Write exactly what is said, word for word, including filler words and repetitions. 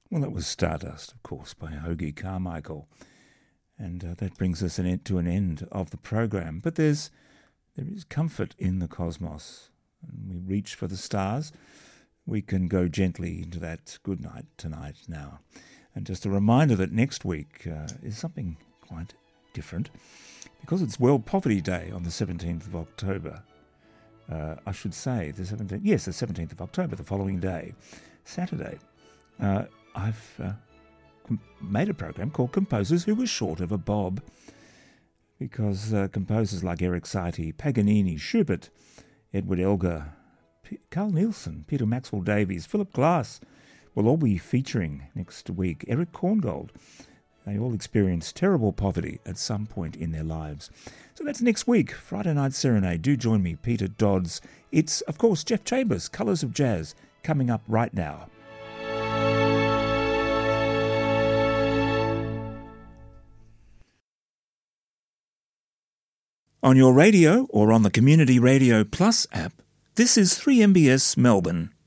Well, that was Stardust, of course, by Hoagy Carmichael. And uh, that brings us an end to an end of the program. But there's there is comfort in the cosmos. And we reach for the stars. We can go gently into that good night tonight now. And just a reminder that next week uh, is something quite different. Because it's World Poverty Day on the seventeenth of October. Uh, I should say, the seventeenth, yes, the seventeenth of October, the following day, Saturday. Uh, I've uh, com- made a program called Composers Who Were Short of a Bob, because uh, composers like Erik Satie, Paganini, Schubert, Edward Elgar, P- Carl Nielsen, Peter Maxwell Davies, Philip Glass will all be featuring next week. Eric Korngold. They all experienced terrible poverty at some point in their lives. So that's next week, Friday Night Serenade. Do join me, Peter Dodds. It's, of course, Jeff Chambers, Colours of Jazz, coming up right now. On your radio or on the Community Radio Plus app, this is three M B S Melbourne.